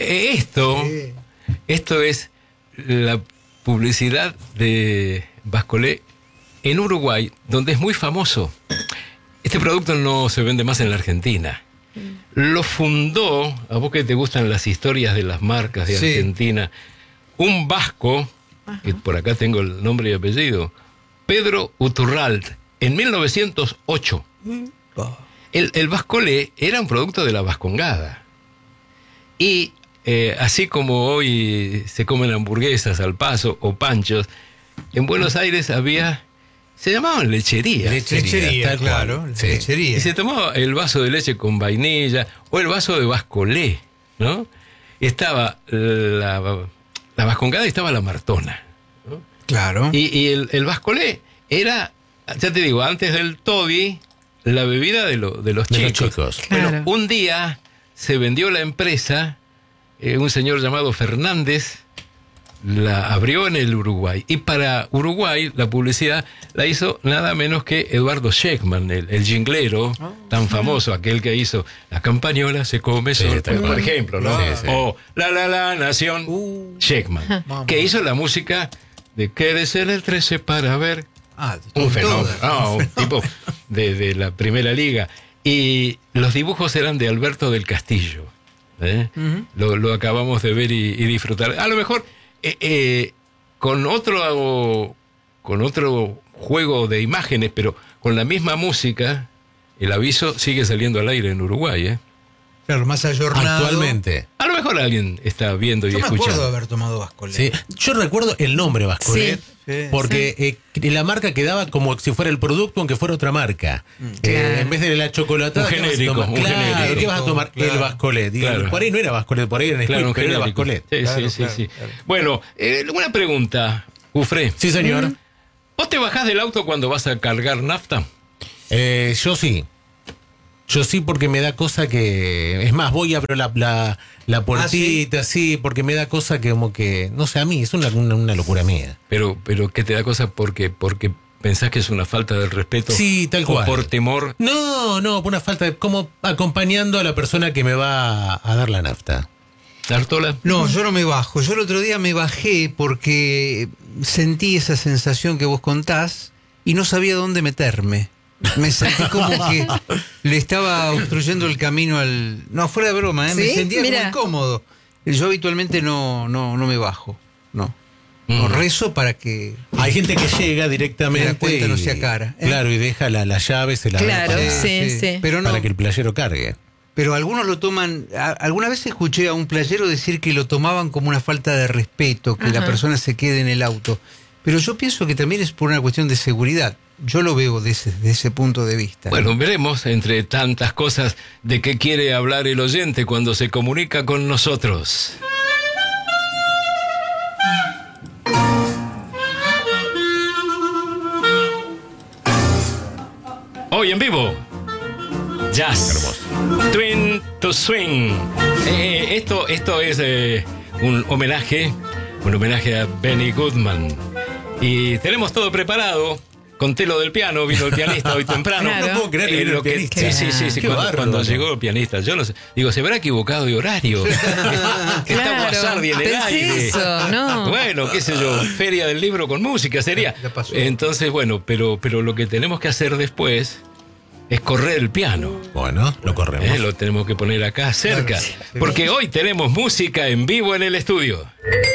Esto es la publicidad de Bascolé en Uruguay, donde es muy famoso. Este producto no se vende más en la Argentina. Lo fundó, a vos que te gustan las historias de las marcas de Argentina, un vasco, que por acá tengo el nombre y apellido, Pedro Uturralt, en 1908. El Bascolé era un producto de la Vascongada. Y así como hoy se comen hamburguesas al paso o panchos, en Buenos Aires se llamaban lecherías. Lechería, claro. Sí. Lechería. Y se tomaba el vaso de leche con vainilla o el vaso de Bascolé, ¿no? Estaba la Vascongada y estaba la Martona, ¿no? Claro. Y el Bascolé era, ya te digo, antes del toddy, la bebida de los chicos. Claro. Bueno, un día se vendió la empresa, un señor llamado Fernández la abrió en el Uruguay. Y para Uruguay la publicidad la hizo nada menos que Eduardo Sheckman, el jinglero tan famoso, aquel que hizo La campañola se come solo, por ejemplo, ¿no? O La Nación, Sheckman, que hizo la música de Quede ser el 13 para ver. Un fenómeno, un tipo de la primera liga. Y los dibujos eran de Alberto del Castillo. Lo acabamos de ver y disfrutar. A lo mejor con otro juego de imágenes, pero con la misma música, el aviso sigue saliendo al aire en Uruguay. Claro, más ayornado. Actualmente. A lo mejor alguien está viendo y escuchando. Yo me acuerdo de haber tomado Bascolé. Sí. Yo recuerdo el nombre Bascolé. Porque la marca quedaba como si fuera el producto, aunque fuera otra marca. En vez de la chocolatada, un genérico. ¿qué vas a tomar? Claro. El Bascolé. Claro. Por ahí no era Bascolé, por ahí era Nesquik, pero era Bascolé. Sí. Bueno, una pregunta, Ufré. Sí, señor. ¿Vos te bajás del auto cuando vas a cargar nafta? Yo sí. Yo sí, porque me da cosa que... Es más, voy y abro la puertita, sí, porque me da cosa que como que... No sé, a mí es una locura mía. Pero ¿qué te da cosa? Porque pensás que es una falta de respeto. Sí, tal cual. ¿O por temor? No, por una falta de... Como acompañando a la persona que me va a dar la nafta. ¿Artola? No, yo no me bajo. Yo el otro día me bajé porque sentí esa sensación que vos contás y no sabía dónde meterme. Me sentí como que le estaba obstruyendo el camino al... No, fuera de broma, ¿eh? ¿Sí? Me sentía Mira. muy incómodo. Yo habitualmente no me bajo. No rezo para que... Hay gente que llega directamente la cuenta no sea cara, ¿eh? Claro, y deja la llave, se la Claro, da sí. Pero para que el playero cargue. Pero algunos lo toman... Alguna vez escuché a un playero decir que lo tomaban como una falta de respeto, que la persona se quede en el auto. Pero yo pienso que también es por una cuestión de seguridad. Yo lo veo desde ese punto de vista. Bueno, veremos entre tantas cosas de qué quiere hablar el oyente cuando se comunica con nosotros. Hoy en vivo, jazz, hermoso. Twin to Swing. Esto es un homenaje a Benny Goodman. Y tenemos todo preparado. Conté lo del piano, vino el pianista hoy temprano. Claro. No puedo creer que vino el pianista. Sí. Cuando llegó el pianista, yo no sé. Digo, se habrá equivocado de horario. Está Guasardi en el aire. Eso, ¿no? Bueno, qué sé yo, feria del libro con música sería. Ya pasó. Entonces, bueno, pero lo que tenemos que hacer después es correr el piano. Bueno, lo corremos. Lo tenemos que poner acá cerca. Claro, sí. Porque hoy tenemos música en vivo en el estudio.